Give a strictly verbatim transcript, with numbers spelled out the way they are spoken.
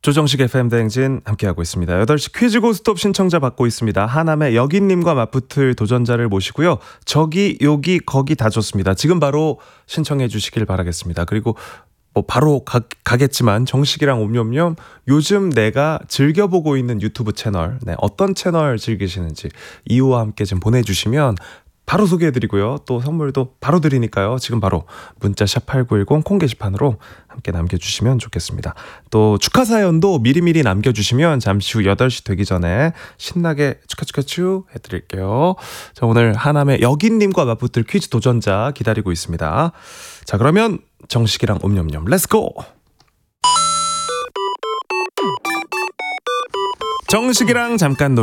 조정식 에프엠 대행진 함께하고 있습니다. 여덟 시 퀴즈 고스톱 신청자 받고 있습니다. 하남의 여기님과 맞붙을 도전자를 모시고요. 저기 여기 거기 다 좋습니다. 지금 바로 신청해 주시길 바라겠습니다. 그리고 뭐 바로 가, 가겠지만 정식이랑 옴뇸뇸 요즘 내가 즐겨보고 있는 유튜브 채널, 네, 어떤 채널 즐기시는지 이유와 함께 좀 보내주시면 바로 소개해드리고요. 또 선물도 바로 드리니까요. 지금 바로 문자 샵 팔구일공 콩 게시판으로 함께 남겨주시면 좋겠습니다. 또 축하 사연도 미리미리 남겨주시면 잠시 후 여덟 시 되기 전에 신나게 축하축하축 해드릴게요. 자, 오늘 하남의 여기님과 맞붙을 퀴즈 도전자 기다리고 있습니다. 자, 그러면 정식이랑 옴뇸뇸 렛츠고! 정식이랑 잠깐 놀아